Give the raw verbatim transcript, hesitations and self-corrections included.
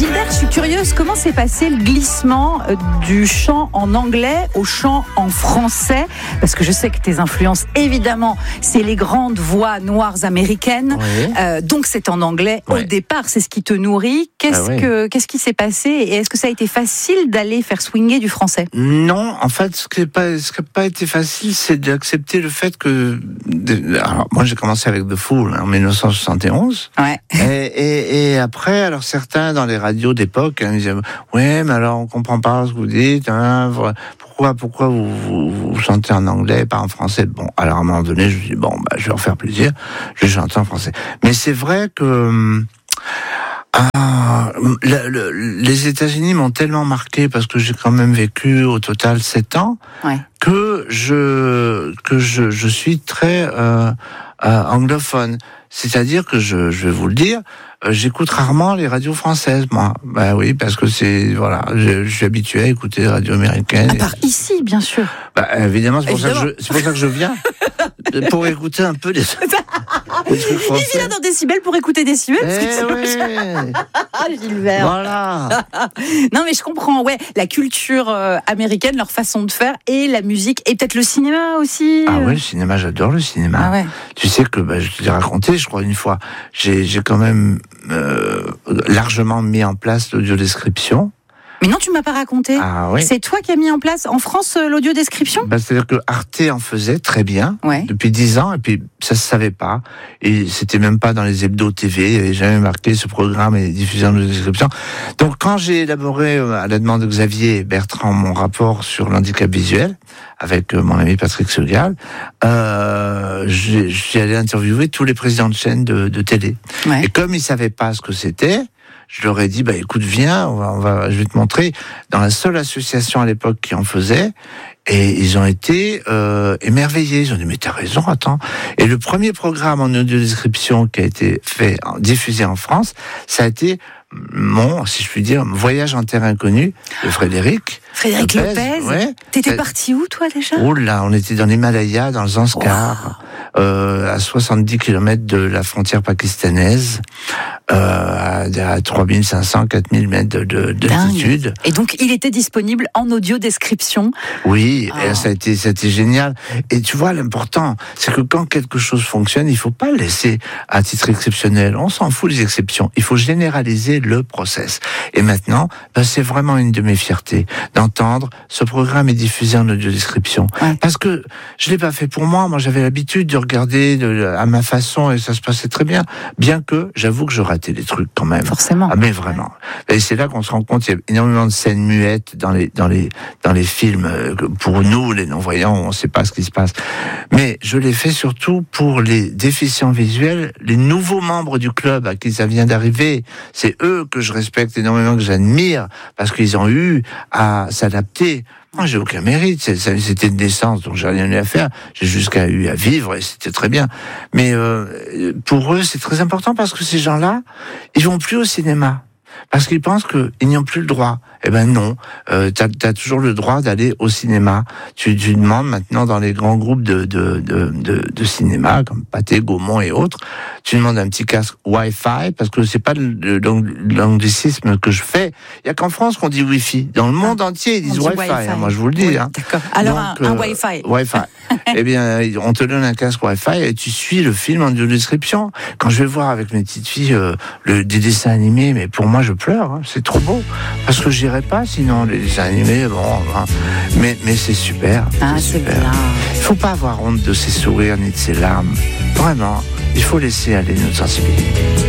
Gilbert, je suis curieuse, comment s'est passé le glissement du chant en anglais au chant en français? Parce que je sais que tes influences, évidemment, c'est les grandes voix noires américaines. Oui. Euh, donc c'est en anglais oui. au départ, c'est ce qui te nourrit. Qu'est-ce, ah oui. que, qu'est-ce qui s'est passé? Et est-ce que ça a été facile d'aller faire swinger du français? Non, en fait, ce qui n'a pas, pas été facile, c'est d'accepter le fait que... De, alors, moi, j'ai commencé avec The Fool hein, en dix-neuf cent soixante et onze. Ouais. Et, et, et après, alors certains dans les radios d'époque hein, disaient « Ouais, mais alors on comprend pas ce que vous dites, hein, pourquoi, pourquoi vous, vous, vous chantez en anglais, pas en français ?» Bon, alors à un moment donné, je me dis « Bon, bah, je vais leur faire plaisir, je vais chanter en français. » Mais c'est vrai que... Ah, le, le, les États-Unis m'ont tellement marqué parce que j'ai quand même vécu au total sept ans ouais. que je que je, je suis très euh, euh, anglophone. C'est-à-dire que je, je vais vous le dire, euh, j'écoute rarement les radios françaises, moi. Bah oui, parce que c'est voilà, je, je suis habitué à écouter les radios américaines. À part ici, bien sûr. Bah évidemment, c'est pour évidemment. ça que je, c'est pour ça que je viens pour écouter un peu les. Il vient dans Décibel pour écouter Décibel. Eh ouais. Gilbert. Voilà. Non mais je comprends, ouais, la culture euh, américaine, leur façon de faire et la musique et peut-être le cinéma aussi. Ah ouais, le cinéma, j'adore le cinéma. Ah ouais. Tu sais que bah, je te l'ai raconté, je crois une fois, j'ai, j'ai quand même euh, largement mis en place l'audiodescription. Mais non, tu m'as pas raconté. Ah, oui. C'est toi qui as mis en place en France euh, l'audiodescription ? Bah, c'est-à-dire que Arte en faisait très bien ouais. depuis dix ans et puis ça se savait pas et c'était même pas dans les hebdos T V, il n'y avait jamais marqué ce programme est diffusé en audiodescription. Donc quand j'ai élaboré à la demande de Xavier et Bertrand mon rapport sur l'handicap visuel avec mon ami Patrick Segal, euh, je suis allé interviewer tous les présidents de chaînes de, de télé. Ouais. Et comme ils savaient pas ce que c'était, je leur ai dit, bah écoute, viens, on va, on va, je vais te montrer. Dans la seule association à l'époque qui en faisait, et ils ont été euh, émerveillés. Ils ont dit, mais t'as raison, attends. Et le premier programme en audiodescription qui a été fait, diffusé en France, ça a été mon, si je puis dire, voyage en terre inconnue de Frédéric. Frédéric Lopez. Lopez. Ouais. T'étais parti où, toi, déjà ? Oh là, on était dans l'Himalaya, dans le Zanskar, wow. euh, à soixante-dix kilomètres de la frontière pakistanaise, euh, à, à trois mille cinq cents, quatre mille mètres de, de, d'altitude. Et donc, il était disponible en audio-description. Oui, oh. et ça a été, ça a été génial. Et tu vois, l'important, c'est que quand quelque chose fonctionne, il faut pas le laisser à titre exceptionnel. On s'en fout des exceptions. Il faut généraliser le process. Et maintenant, ben, c'est vraiment une de mes fiertés d'entendre ce programme est diffusé en audiodescription. Ouais. Parce que je l'ai pas fait pour moi. Moi, j'avais l'habitude de regarder de, à ma façon et ça se passait très bien. Bien que, j'avoue que je ratais des trucs quand même. Forcément. Ah, mais vraiment. Et c'est là qu'on se rend compte qu'il y a énormément de scènes muettes dans les, dans les, dans les films. Pour nous, les non-voyants, on sait pas ce qui se passe. Mais je l'ai fait surtout pour les déficients visuels, les nouveaux membres du club à qui ça vient d'arriver. C'est eux que je respecte énormément, que j'admire, parce qu'ils ont eu à s'adapter. Moi, j'ai aucun mérite. C'était une naissance, donc j'ai rien eu à faire. J'ai jusqu'à eu à vivre et c'était très bien. Mais euh, pour eux, c'est très important parce que ces gens-là, ils vont plus au cinéma. Parce qu'ils pensent qu'ils n'y ont plus le droit. Eh ben non, euh, t'as, t'as toujours le droit d'aller au cinéma. Tu, tu demandes maintenant dans les grands groupes de, de, de, de, de cinéma, comme Pathé, Gaumont et autres, tu demandes un petit casque Wi-Fi, parce que c'est pas le, le, l'anglicisme que je fais. Il y a qu'en France qu'on dit Wi-Fi. Dans le monde entier, ils disent Wi-Fi. Wi-Fi. Hein, moi, je vous le dis. Oui, hein. D'accord. Alors, Donc, un, un euh, Wi-Fi. Wi-Fi. Eh bien, on te donne un casque Wi-Fi et tu suis le film en audio-description. Quand je vais voir avec mes petites filles euh, le, des dessins animés, mais pour moi, je pleure. Hein, c'est trop beau. Parce que j'irai pas sinon les dessins animés, bon, hein, mais, mais c'est super. Ah, c'est c'est super. bien. Il faut pas avoir honte de ses sourires ni de ses larmes. Vraiment, il faut laisser aller notre sensibilité.